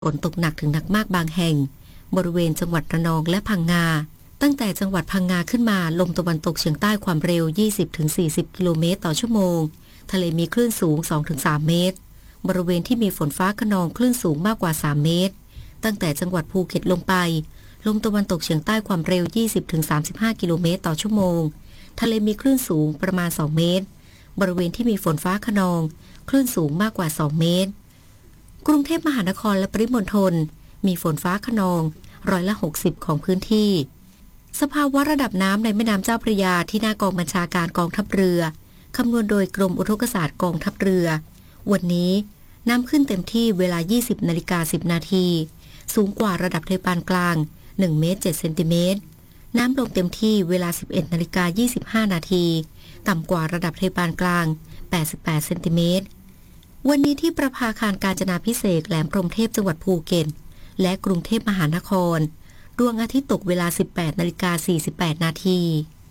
ฝนตกหนักถึงหนักมากบางแห่งบริเวณจังหวัดระนองและพังงาตั้งแต่จังหวัดพังงาขึ้นมาลมตะวันตกเฉียงใต้ความเร็ว 20-40 กิโลเมตรต่อชั่วโมงทะเลมีคลื่นสูง 2-3 เมตรบริเวณที่มีฝนฟ้าคะนองคลื่นสูงมากกว่า 3 เมตรตั้งแต่จังหวัดภูเก็ตลงไปลมตะวันตกเฉียงใต้ความเร็ว 20-35 กิโลเมตรต่อชั่วโมงทะเลมีคลื่นสูงประมาณ 2 เมตรบริเวณที่มีฝนฟ้าคะนองคลื่นสูงมากกว่า 2 เมตรกรุงเทพมหานครและปริมณฑลมีฝนฟ้าคะนอง60%ของพื้นที่สภาวะระดับน้ำในแม่น้ำเจ้าพระยาที่หน้ากองบัญชาการกองทัพเรือคำนวณโดยกรมอุทกศาสตร์กองทัพเรือวันนี้น้ำขึ้นเต็มที่เวลา 20:10 นาทีสูงกว่าระดับทะเลปานกลาง1 เมตร 7 เซนติเมตรน้ำลงเต็มที่เวลา 11:25 นาทีต่ำกว่าระดับทะเลปานกลาง88 เซนติเมตรวันนี้ที่ประภาคารกาญจนาภิเษกแหลมพรหมเทพจังหวัดภูเก็ตและกรุงเทพมหานครดวงอาทิตย์ตกเวลา 18:48 นาที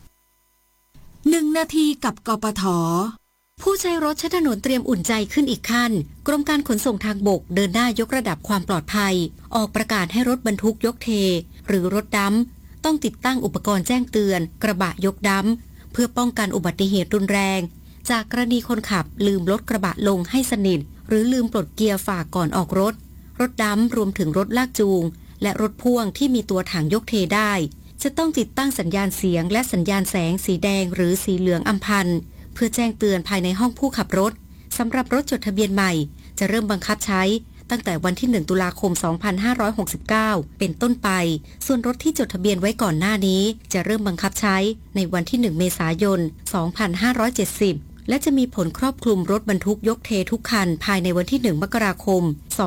1 นาทีกับกปท. ผู้ใช้รถใช้ถนนเตรียมอุ่นใจขึ้นอีกขั้นกรมการขนส่งทางบกเดินหน้ายกระดับความปลอดภัยออกประกาศให้รถบรรทุกยกเทหรือรถดัมป์ต้องติดตั้งอุปกรณ์แจ้งเตือนกระบะยกดัมป์เพื่อป้องกันอุบัติเหตุรุนแรงจากกรณีคนขับลืมรถกระบะลงให้สนิทหรือลืมปลดเกียร์ฝากก่อนออกรถดัมป์รวมถึงรถลากจูงและรถพ่วงที่มีตัวถังยกเทได้จะต้องติดตั้งสัญญาณเสียงและสัญญาณแสงสีแดงหรือสีเหลืองอัมพันธ์เพื่อแจ้งเตือนภายในห้องผู้ขับรถสำหรับรถจดทะเบียนใหม่จะเริ่มบังคับใช้ตั้งแต่วันที่1 ตุลาคม 2569เป็นต้นไปส่วนรถที่จดทะเบียนไว้ก่อนหน้านี้จะเริ่มบังคับใช้ในวันที่1 เมษายน 2570และจะมีผลครอบคลุมรถบรรทุกยกเททุกคันภายในวันที่1 มกราคม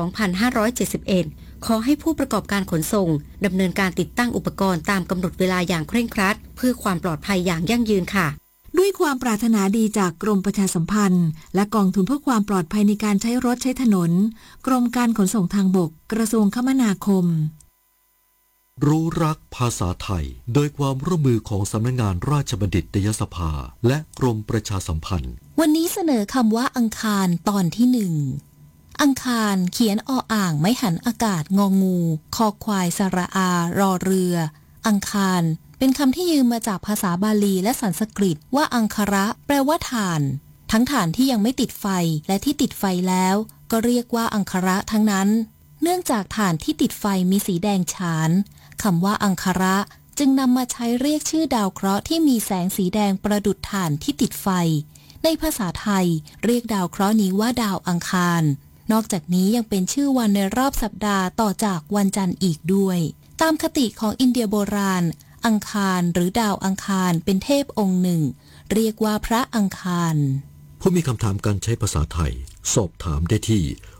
2571ขอให้ผู้ประกอบการขนส่งดำเนินการติดตั้งอุปกรณ์ตามกำหนดเวลาอย่างเคร่งครัดเพื่อความปลอดภัยอย่างยั่งยืนค่ะด้วยความปรารถนาดีจากกรมประชาสัมพันธ์และกองทุนเพื่อความปลอดภัยในการใช้รถใช้ถนนกรมการขนส่งทางบกกระทรวงคมนาคมรู้รักภาษาไทยโดยความร่วมมือของสำนักงานราชบัณฑิตยสภาและกรมประชาสัมพันธ์วันนี้เสนอคำว่าอังคารตอนที่1อังคารเขียนออ่างไม้หันอากาศงองูคอควายสระอารอเรืออังคารเป็นคำที่ยืมมาจากภาษาบาลีและสันสกฤตว่าอังคาระแปลว่าถ่านทั้งถ่านที่ยังไม่ติดไฟและที่ติดไฟแล้วก็เรียกว่าอังคาระทั้งนั้นเนื่องจากถ่านที่ติดไฟมีสีแดงฉานคำว่าอังคาระจึงนำมาใช้เรียกชื่อดาวเคราะห์ที่มีแสงสีแดงประดุจถ่านที่ติดไฟในภาษาไทยเรียกดาวเคราะห์นี้ว่าดาวอังคารนอกจากนี้ยังเป็นชื่อวันในรอบสัปดาห์ต่อจากวันจันทร์อีกด้วยตามคติของอินเดียโบราณอังคารหรือดาวอังคารเป็นเทพองค์หนึ่งเรียกว่าพระอังคารผู้มีคำถามการใช้ภาษาไทยสอบถามได้ที่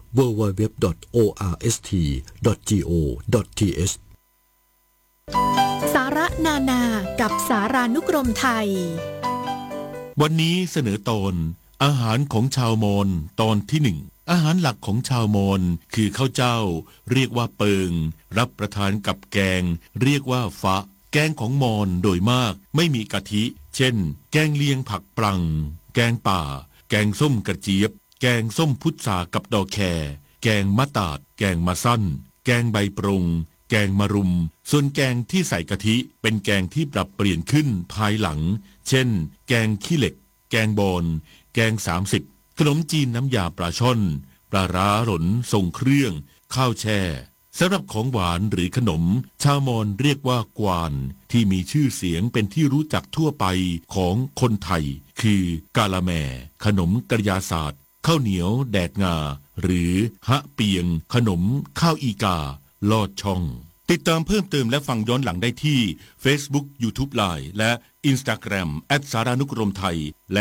www.orst.go.th สาระนานากับสารานุกรมไทยวันนี้เสนอตอนอาหารของชาวมอญตอนที่ 1อาหารหลักของชาวมอญคือข้าวเจ้าเรียกว่าเปิงรับประทานกับแกงเรียกว่าฟะแกงของมอญโดยมากไม่มีกะทิเช่นแกงเลียงผักปลังแกงป่าแกงส้มกระเจี๊ยบแกงส้มพุทรากับดอกแคแกงมะตาดแกงมะสั้นแกงใบปรงแกงมะรุมส่วนแกงที่ใส่กะทิเป็นแกงที่ปรับเปลี่ยนขึ้นภายหลังเช่นแกงขี้เหล็กแกงบอนแกง30ขนมจีนน้ำยาปลาช่อนปลาร้าหลนทรงเครื่องข้าวแช่สำหรับของหวานหรือขนมชาวมอญเรียกว่ากวานที่มีชื่อเสียงเป็นที่รู้จักทั่วไปของคนไทยคือกาละแมขนมกระยาศาสตร์ข้าวเหนียวแดกงาหรือฮะเปียงขนมข้าวอีกาลอดช่องติดตามเพิ่มเติมและฟังย้อนหลังได้ที่ Facebook YouTube Line และ Instagram @saranukromthai และ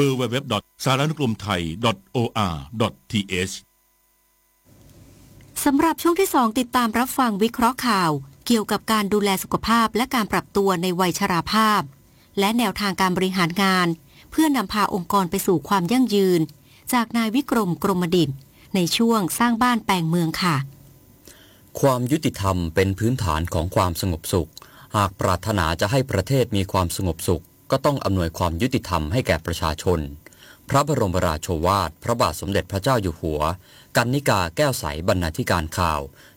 www.saranukromthai.or.th สำหรับช่วงที่2ติดตามรับฟังวิเคราะห์ข่าวเกี่ยวกับการดูแลสุขภาพและการปรับตัวในวัยชราภาพและแนวทางการบริหารงานเพื่อนำพาองค์กรไปสู่ความยั่งยืนจากนายวิกรมกรมดิษฐ์ในช่วงสร้างบ้านแปลงเมืองค่ะความยุติธรรมเป็นพื้นฐานของความสงบสุขหากปรารถนาจะให้ประเทศมีความสงบสุขก็ต้องอำนวยความยุติธรรมให้แก่ประชาชนพระบรมราโชวาทพระบาทสมเด็จพระเจ้าอยู่หัว กรรณิกาแก้วใสบรรณาธิการข่าว